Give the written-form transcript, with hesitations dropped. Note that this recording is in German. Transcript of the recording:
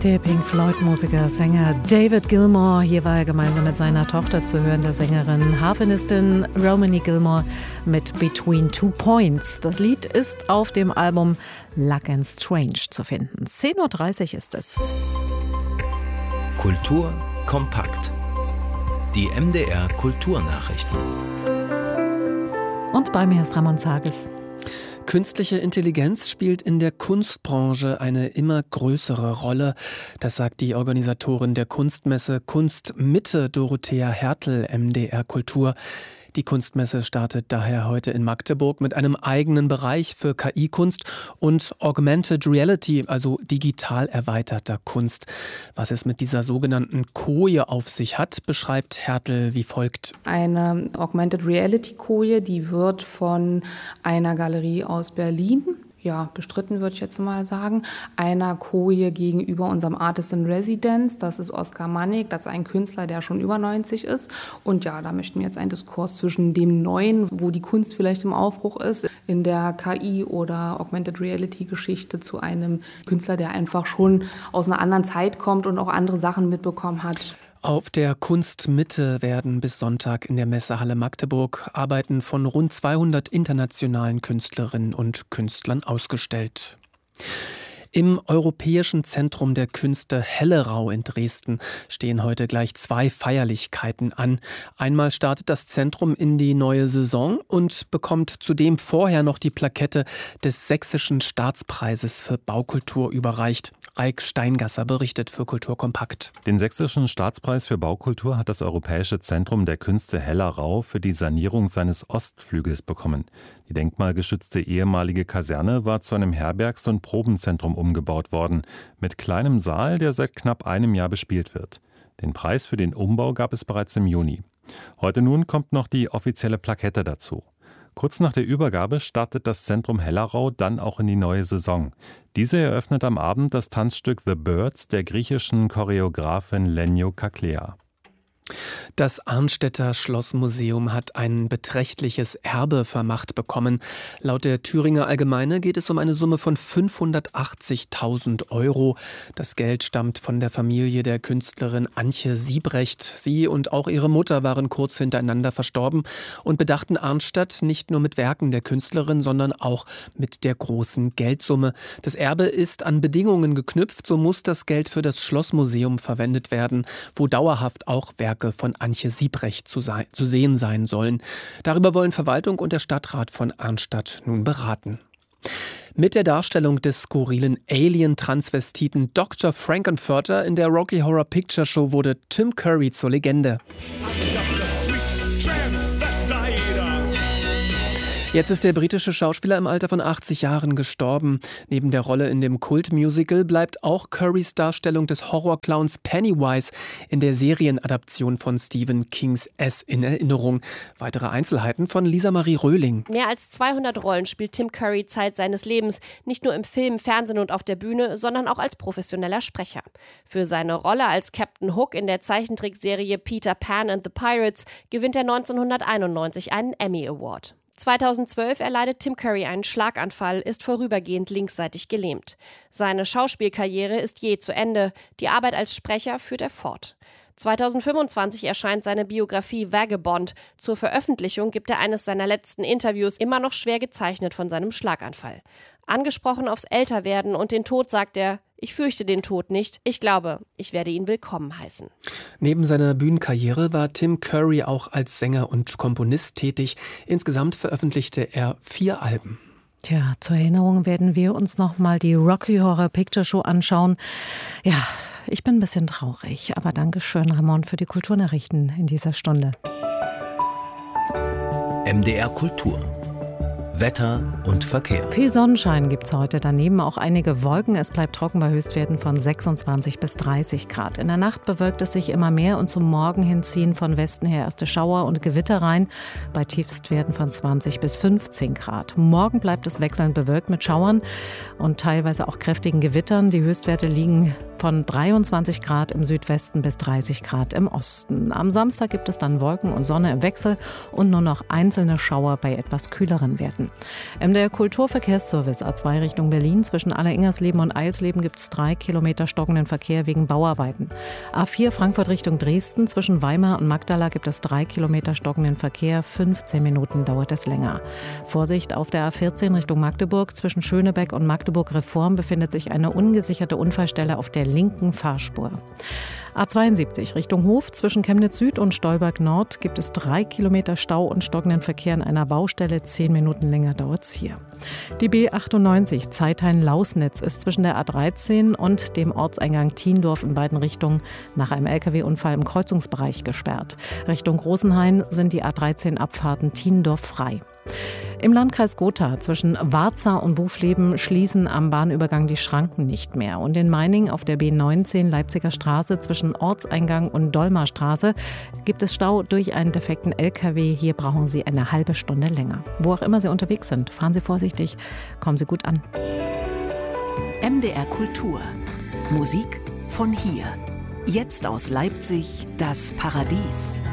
Der Pink Floyd-Musiker, Sänger David Gilmour, hier war er gemeinsam mit seiner Tochter zu hören, der Sängerin, Harfenistin Romany Gilmour mit Between Two Points. Das Lied ist auf dem Album Luck and Strange zu finden. 10.30 Uhr ist es. Kultur kompakt. Die MDR Kulturnachrichten. Und bei mir ist Ramon Zages. Künstliche Intelligenz spielt in der Kunstbranche eine immer größere Rolle. Das sagt die Organisatorin der Kunstmesse Kunstmitte, Dorothea Hertel, MDR Kultur. Die Kunstmesse startet daher heute in Magdeburg mit einem eigenen Bereich für KI-Kunst und Augmented Reality, also digital erweiterter Kunst. Was es mit dieser sogenannten Koje auf sich hat, beschreibt Hertel wie folgt. Eine Augmented Reality Koje, die wird von einer Galerie aus Berlin bestritten, würde ich jetzt mal sagen, einer Koje gegenüber unserem Artist in Residence. Das ist Oskar Mannig, das ist ein Künstler, der schon über 90 ist. Und ja, da möchten wir jetzt einen Diskurs zwischen dem Neuen, wo die Kunst vielleicht im Aufbruch ist, in der KI- oder Augmented Reality-Geschichte zu einem Künstler, der einfach schon aus einer anderen Zeit kommt und auch andere Sachen mitbekommen hat. Auf der Kunstmitte werden bis Sonntag in der Messehalle Magdeburg Arbeiten von rund 200 internationalen Künstlerinnen und Künstlern ausgestellt. Im Europäischen Zentrum der Künste Hellerau in Dresden stehen heute gleich 2 Feierlichkeiten an. Einmal startet das Zentrum in die neue Saison und bekommt zudem vorher noch die Plakette des Sächsischen Staatspreises für Baukultur überreicht. Raik Steingasser berichtet für Kultur kompakt. Den Sächsischen Staatspreis für Baukultur hat das Europäische Zentrum der Künste Hellerau für die Sanierung seines Ostflügels bekommen. Die denkmalgeschützte ehemalige Kaserne war zu einem Herbergs- und Probenzentrum umgebaut worden, mit kleinem Saal, der seit knapp einem Jahr bespielt wird. Den Preis für den Umbau gab es bereits im Juni. Heute nun kommt noch die offizielle Plakette dazu. Kurz nach der Übergabe startet das Zentrum Hellerau dann auch in die neue Saison. Diese eröffnet am Abend das Tanzstück The Birds der griechischen Choreografin Lenio Kaklea. Das Arnstädter Schlossmuseum hat ein beträchtliches Erbe vermacht bekommen. Laut der Thüringer Allgemeine geht es um eine Summe von 580.000 €. Das Geld stammt von der Familie der Künstlerin Antje Siebrecht. Sie und auch ihre Mutter waren kurz hintereinander verstorben und bedachten Arnstadt nicht nur mit Werken der Künstlerin, sondern auch mit der großen Geldsumme. Das Erbe ist an Bedingungen geknüpft, so muss das Geld für das Schlossmuseum verwendet werden, wo dauerhaft auch Werke von Antje Siebrecht zu sehen sein sollen. Darüber wollen Verwaltung und der Stadtrat von Arnstadt nun beraten. Mit der Darstellung des skurrilen Alien-Transvestiten Dr. Frankenfurter in der Rocky Horror Picture Show wurde Tim Curry zur Legende. Jetzt ist der britische Schauspieler im Alter von 80 Jahren gestorben. Neben der Rolle in dem Kultmusical bleibt auch Currys Darstellung des Horrorclowns Pennywise in der Serienadaption von Stephen Kings S in Erinnerung. Weitere Einzelheiten von Lisa Marie Röhling. Mehr als 200 Rollen spielt Tim Curry Zeit seines Lebens, nicht nur im Film, Fernsehen und auf der Bühne, sondern auch als professioneller Sprecher. Für seine Rolle als Captain Hook in der Zeichentrickserie Peter Pan and the Pirates gewinnt er 1991 einen Emmy Award. 2012 erleidet Tim Curry einen Schlaganfall, ist vorübergehend linksseitig gelähmt. Seine Schauspielkarriere ist jäh zu Ende. Die Arbeit als Sprecher führt er fort. 2025 erscheint seine Biografie Vagabond. Zur Veröffentlichung gibt er eines seiner letzten Interviews, immer noch schwer gezeichnet von seinem Schlaganfall. Angesprochen aufs Älterwerden und den Tod sagt er: Ich fürchte den Tod nicht. Ich glaube, ich werde ihn willkommen heißen. Neben seiner Bühnenkarriere war Tim Curry auch als Sänger und Komponist tätig. Insgesamt veröffentlichte er 4 Alben. Tja, zur Erinnerung werden wir uns nochmal die Rocky Horror Picture Show anschauen. Ja, ich bin ein bisschen traurig, aber Dankeschön, Ramon, für die Kulturnachrichten in dieser Stunde. MDR Kultur. Wetter und Verkehr. Viel Sonnenschein gibt es heute, daneben auch einige Wolken. Es bleibt trocken bei Höchstwerten von 26 bis 30 Grad. In der Nacht bewölkt es sich immer mehr und zum Morgen hin ziehen von Westen her erste Schauer und Gewitter rein, bei Tiefstwerten von 20 bis 15 Grad. Morgen bleibt es wechselnd bewölkt mit Schauern und teilweise auch kräftigen Gewittern. Die Höchstwerte liegen von 23 Grad im Südwesten bis 30 Grad im Osten. Am Samstag gibt es dann Wolken und Sonne im Wechsel und nur noch einzelne Schauer bei etwas kühleren Werten. MDR Kulturverkehrsservice A2 Richtung Berlin. Zwischen Alleringersleben und Eilsleben gibt es 3 Kilometer stockenden Verkehr wegen Bauarbeiten. A4 Frankfurt Richtung Dresden. Zwischen Weimar und Magdala gibt es 3 Kilometer stockenden Verkehr. 15 Minuten dauert es länger. Vorsicht auf der A14 Richtung Magdeburg. Zwischen Schönebeck und Magdeburg Reform befindet sich eine ungesicherte Unfallstelle auf der linken Fahrspur. A72 Richtung Hof. Zwischen Chemnitz Süd und Stolberg Nord gibt es 3 Kilometer Stau und stockenden Verkehr an einer Baustelle. 10 Minuten länger dauert es hier. Die B98 Zeithain-Lausnitz ist zwischen der A13 und dem Ortseingang Thiendorf in beiden Richtungen nach einem Lkw-Unfall im Kreuzungsbereich gesperrt. Richtung Großenhain sind die A13-Abfahrten Thiendorf frei. Im Landkreis Gotha zwischen Warza und Bufleben schließen am Bahnübergang die Schranken nicht mehr. Und in Meining auf der B19 Leipziger Straße zwischen Ortseingang und Dolmarstraße gibt es Stau durch einen defekten LKW. Hier brauchen Sie eine halbe Stunde länger. Wo auch immer Sie unterwegs sind, fahren Sie vorsichtig, kommen Sie gut an. MDR Kultur. Musik von hier. Jetzt aus Leipzig, das Paradies.